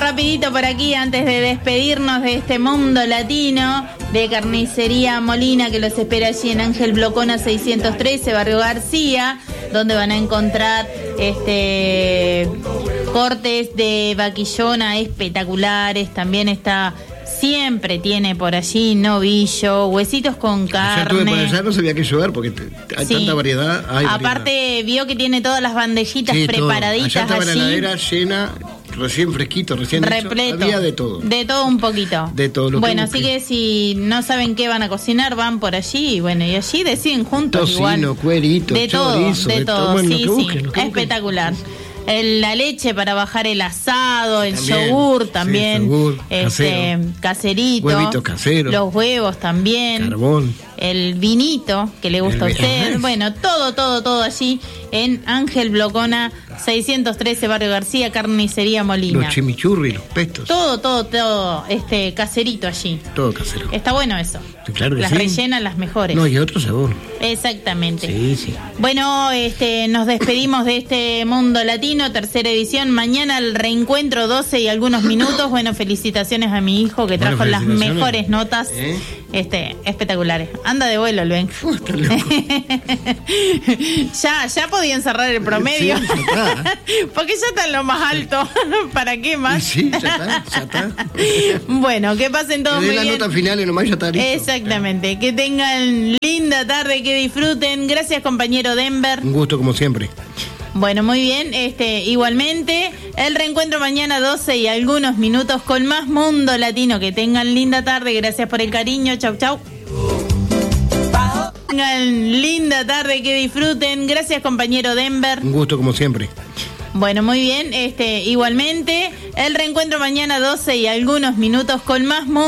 rapidito por aquí antes de despedirnos de este mundo latino de Carnicería Molina, que los espera allí en Ángel Blocona 613, Barrio García, donde van a encontrar cortes de vaquillona espectaculares. También está, siempre tiene por allí novillo, huesitos con carne. Yo estuve por allá, no sabía qué llevar porque hay tanta variedad. Aparte vio que tiene todas las bandejitas preparaditas. Allá estaba allí. La heladera llena, recién fresquito, recién repleto. Hecho. Había de todo. De todo un poquito. De todo lo bueno, así que si no saben qué van a cocinar, van por allí y bueno, y allí deciden juntos. Tocino, igual. cuerito, de chorizo, todo, de todo. Bueno, sí, busquen, espectacular. La leche para bajar el asado, el yogur también, yogur, caserito, huevitos caseros, los huevos también, carbón, el vinito que le gusta a usted, bueno, todo allí en Ángel Blocona 613, Barrio García, Carnicería Molina. Los chimichurri, los pestos. Todo, caserito allí. Todo casero. Está bueno eso. Sí, claro que las rellenan las mejores. No, y otro sabor. Exactamente. Sí. Bueno, nos despedimos de este Mundo Latino, tercera edición. Mañana el reencuentro, 12 y algunos minutos. Bueno, felicitaciones a mi hijo que trajo las mejores notas. Espectaculares. Anda de vuelo, Luen. ya podían cerrar el promedio. Sí, ya porque ya está en lo más alto. ¿Para qué más? Sí, ya está. Bueno, que pasen todos muy bien. La nota final y nomás ya está listo. Exactamente. Que tengan linda tarde, que disfruten. Gracias, compañero Denver. Un gusto como siempre. Bueno, muy bien. Igualmente, el reencuentro mañana 12 y algunos minutos con más Mundo Latino. Que tengan linda tarde. Gracias por el cariño. Chau. Tengan linda tarde, que disfruten. Gracias, compañero Denver. Un gusto como siempre. Bueno, muy bien. Igualmente, el reencuentro mañana 12 y algunos minutos con más Mundo